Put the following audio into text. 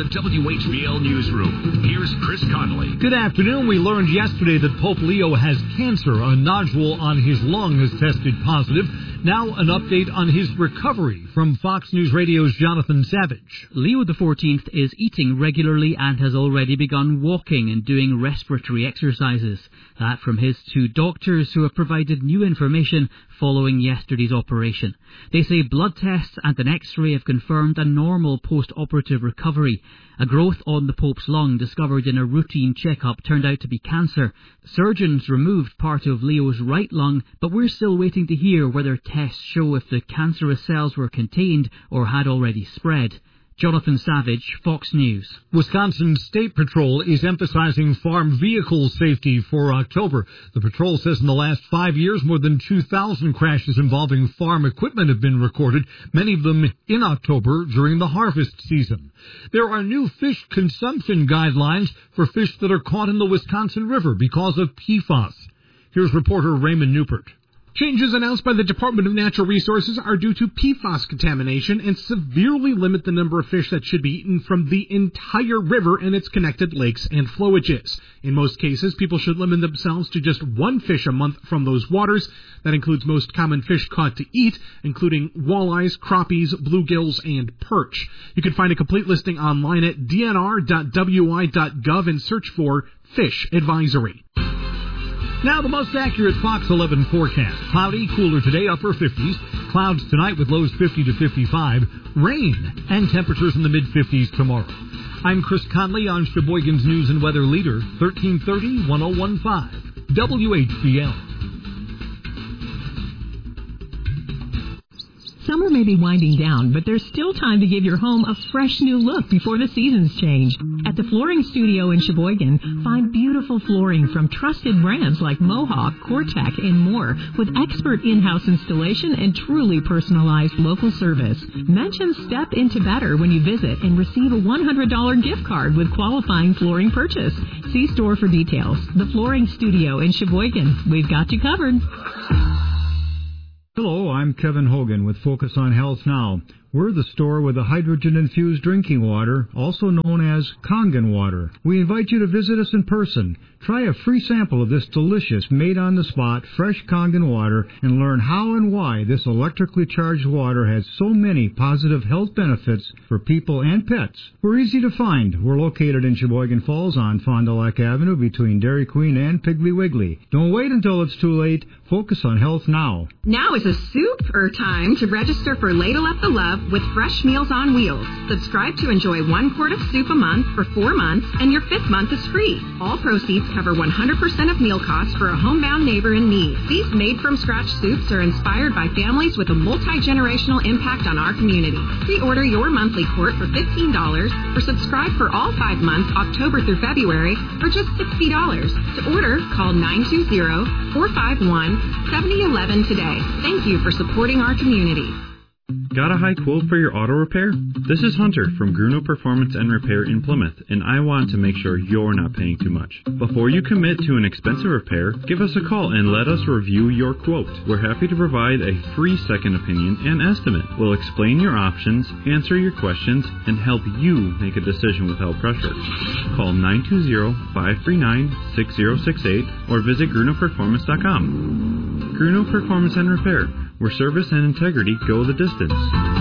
WHBL Newsroom. Here's Chris Connolly. Good afternoon. We learned yesterday that Pope Leo has cancer. A nodule on his lung has tested positive. Now an update on his recovery from Fox News Radio's Jonathan Savage. Leo XIV is eating regularly and has already begun walking and doing respiratory exercises. That from his two doctors who have provided new information following yesterday's operation. They say blood tests and an X-ray have confirmed a normal post-operative recovery. A growth on the Pope's lung discovered in a routine checkup turned out to be cancer. Surgeons removed part of Leo's right lung, but we're still waiting to hear whether tests show if the cancerous cells were contained or had already spread. Jonathan Savage, Fox News. Wisconsin State Patrol is emphasizing farm vehicle safety for October. The patrol says in the last 5 years, more than 2,000 crashes involving farm equipment have been recorded, many of them in October during the harvest season. There are new fish consumption guidelines for fish that are caught in the Wisconsin River because of PFAS. Here's reporter Raymond Newport. Changes announced by the Department of Natural Resources are due to PFAS contamination and severely limit the number of fish that should be eaten from the entire river and its connected lakes and flowages. In most cases, people should limit themselves to just one fish a month from those waters. That includes most common fish caught to eat, including walleyes, crappies, bluegills, and perch. You can find a complete listing online at dnr.wi.gov and search for Fish Advisory. Now the most accurate Fox 11 forecast. Cloudy, cooler today, upper 50s. Clouds tonight with lows 50 to 55. Rain and temperatures in the mid-50s tomorrow. I'm Chris Conley on Sheboygan's News and Weather Leader, 1330-1015. WHBL. Summer may be winding down, but there's still time to give your home a fresh new look before the seasons change. At the Flooring Studio in Sheboygan, find beautiful flooring from trusted brands like Mohawk, Cortec, and more, with expert in-house installation and truly personalized local service. Mention Step Into Better when you visit and receive a $100 gift card with qualifying flooring purchase. See store for details. The Flooring Studio in Sheboygan. We've got you covered. Hello, I'm Kevin Hogan with Focus on Health Now. We're the store with the hydrogen-infused drinking water, also known as Kangen water. We invite you to visit us in person. Try a free sample of this delicious, made-on-the-spot, fresh Kangen water and learn how and why this electrically charged water has so many positive health benefits for people and pets. We're easy to find. We're located in Sheboygan Falls on Fond du Lac Avenue between Dairy Queen and Piggly Wiggly. Don't wait until it's too late. Focus on health now. Now is a super time to register for Ladle Up the Love with Fresh Meals on Wheels. Subscribe to enjoy 1 quart of soup a month for 4 months, and your 5th month is free. All proceeds cover 100% of meal costs for a homebound neighbor in need. These made-from-scratch soups are inspired by families with a multi-generational impact on our community. Pre-order your monthly quart for $15 or subscribe for all 5 months, October through February, for just $60. To order, call 920-451-7011 today. Thank you for supporting our community. Got a high quote for your auto repair? This is Hunter from Gruno Performance and Repair in Plymouth, and I want to make sure you're not paying too much. Before you commit to an expensive repair, give us a call and let us review your quote. We're happy to provide a free second opinion and estimate. We'll explain your options, answer your questions, and help you make a decision without pressure. Call 920-539-6068 or visit GrunoPerformance.com. Gruno Performance and Repair, where service and integrity go the distance.